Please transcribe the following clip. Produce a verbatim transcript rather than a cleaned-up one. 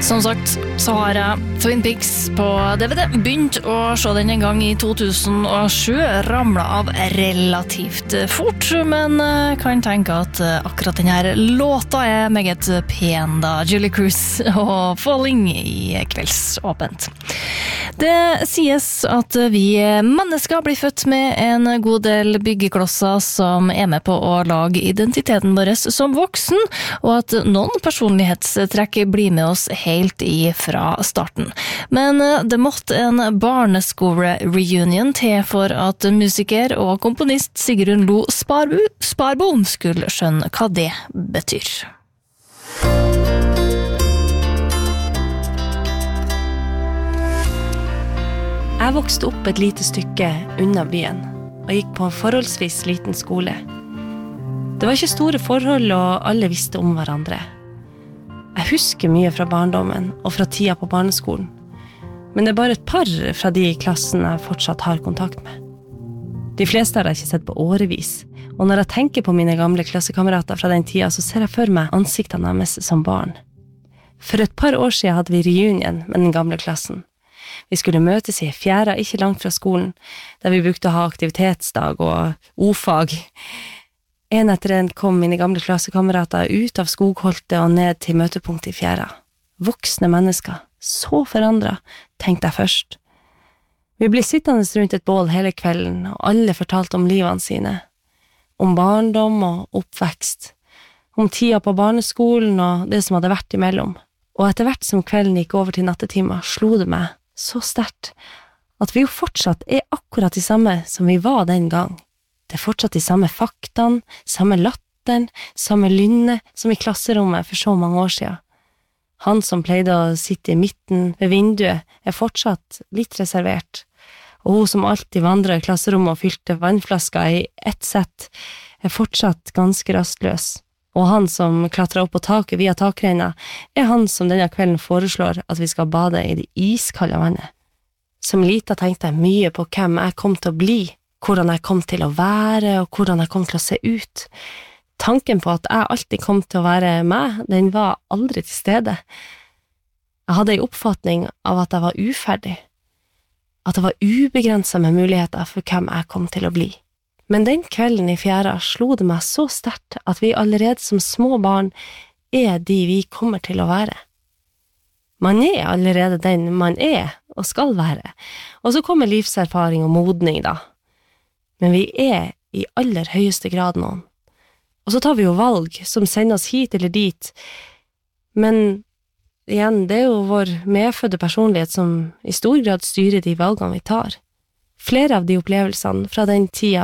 Som sagt så har jeg Twin Peaks på D V D. Begynt å se den en gang i to tusen og sju, ramlet av relativt fort, men kan tenke at akkurat denne låta er meget pen da, Julie Cruz og Falling i kveldsåpent. Det sies at vi mennesker blir født med en god del byggeklosser som er med på å lage identiteten vår som voksen, og at noen personlighetstrekk blir med oss helt ifra starten. Men det måtte en barneskole-reunion til for at musiker og komponist Sigrun Lo Sparbo, Sparbo skulle skjønne hva det betyr. Jeg vokste opp et lite stykke unna byen, og gikk på en forholdsvis liten skole. Det var ikke store forhold, og alle visste om hverandre. Jeg husker mye fra barndommen og fra tida på barneskolen, men det er bare et par fra de i klassen jeg fortsatt har kontakt med. De fleste har jeg ikke sett på årevis, og når jeg tenker på mine gamle klassekamerater fra den tida, så ser jeg for meg ansiktene deres som barn. For et par år siden hadde vi reunion med den gamle klassen. Vi skulle møtes i fjæra ikke langt fra skolen, der vi brukte å ha aktivitetsdag og o-fag. En etter en kom mine gamle klassekamerater ut av skogholtet og ned til møtepunktet i fjæra. Voksne mennesker, så forandret, tenkte jeg først. Vi ble sittende rundt et bål hele kvelden, og alle fortalte om livene sine. Om barndom og oppvekst. Om tida på barneskolen og det som hadde vært imellom. Og etter hvert som kvelden gikk over til nattetimer, slo det meg så sterkt at vi jo fortsatt er akkurat de samme som vi var den gang. Det er fortsatt de samme faktaene, samme latteren, samme lynne som i klasserommet for så mange år siden. Han som pleide å sitte i midten ved vinduet er fortsatt litt reservert, og hun som alltid vandret i klasserommet og fylte vannflasker i ett sett er fortsatt ganske rastløs. Og han som klatrer opp på taket via takreina, er han som denne kvelden foreslår at vi skal bade i det iskalde vannet. Som lita tenkte jeg mye på hvem jeg kom til å bli, hvordan jeg kom til å være, og hvordan jeg kom til å se ut. Tanken på at jeg alltid kom til å være meg, den var aldri til stede. Jeg hadde en oppfatning av at jeg var uferdig, at det var ubegrenset med muligheter for hvem jeg kom til å bli. Men den kvelden i fjæra slo det meg så sterkt at vi allerede som små barn er de vi kommer til å være. Man er allerede den man er og skal være, og så kommer livserfaring og modning da. Men vi er i aller høyeste grad noen. Og så tar vi jo valg som sender oss hit eller dit, men igjen, det er jo vår medfødde personlighet som i stor grad styrer de valgene vi tar. Flere av de opplevelsene fra den tida